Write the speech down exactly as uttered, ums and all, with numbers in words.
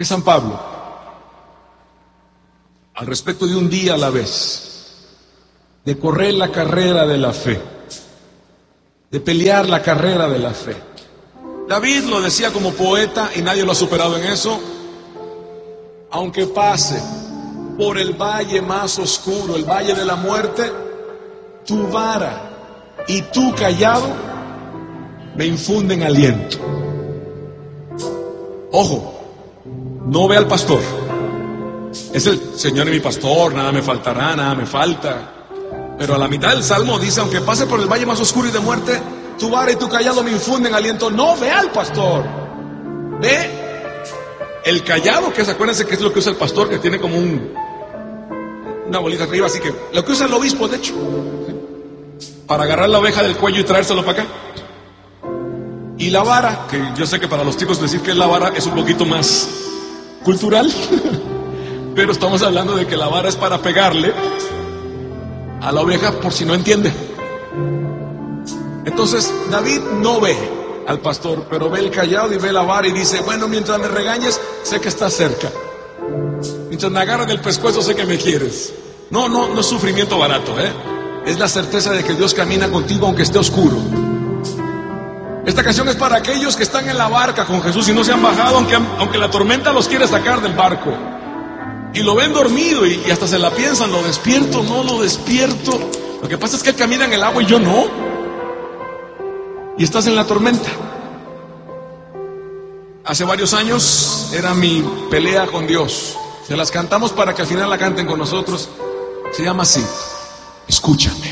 que San Pablo, al respecto de un día a la vez, de correr la carrera de la fe, de pelear la carrera de la fe. David lo decía como poeta y nadie lo ha superado en eso: aunque pase por el valle más oscuro, el valle de la muerte, tu vara y tu callado me infunden aliento. Ojo, no ve al pastor. Es el Señor y mi pastor, nada me faltará, nada me falta. Pero a la mitad del salmo dice: aunque pase por el valle más oscuro y de muerte, tu vara y tu callado me infunden aliento. No ve al pastor, ve el callado, que es, acuérdense que es lo que usa el pastor, que tiene como un, una bolita arriba, así que lo que usa el obispo, de hecho, para agarrar la oveja del cuello y traérselo para acá. Y la vara, que yo sé que para los chicos decir que es la vara es un poquito más cultural, pero estamos hablando de que la vara es para pegarle a la oveja por si no entiende. Entonces David no ve al pastor, pero ve el callado y ve la vara y dice: bueno, mientras me regañes, sé que estás cerca. Mientras me agarras del pescuezo, sé que me quieres. No, no, no es sufrimiento barato, ¿eh? Es la certeza de que Dios camina contigo aunque esté oscuro. Esta canción es para aquellos que están en la barca con Jesús y no se han bajado, aunque, aunque la tormenta los quiere sacar del barco. Y lo ven dormido y, y hasta se la piensan: ¿lo despierto? No lo despierto. Lo que pasa es que él camina en el agua y yo no. Y estás en la tormenta. Hace varios años era mi pelea con Dios. Se las cantamos para que al final la canten con nosotros. Se llama así: escúchame.